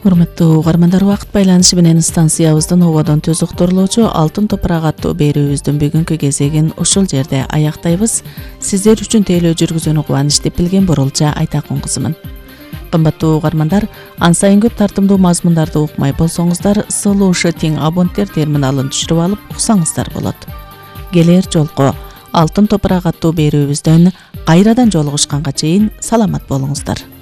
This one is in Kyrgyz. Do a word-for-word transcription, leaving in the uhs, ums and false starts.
Урматтуу угармандар, убакыт байланышы менен станциябыздын ободон төз уктурлоочу Алтын топурак аттуу берүүбүздүн бүгүнкү кезегин ушул жерде аяктайбыз. Сиздер үчүн тейлөө жүргүзүүнү кубаныч деп билген Бурулча Айтакун кызымын. Кымбаттуу угармандар, ан сайын көп тартымдуу мазмундарды укмай болсоңуздар, Сылуушы тең абоненттер терминалын түшүрүп алып уксаңыздар болот. Келер жолку Алтын топурак аттуу берүүбүздөн кайрадан жолугушканга чейин саламат болуңуздар.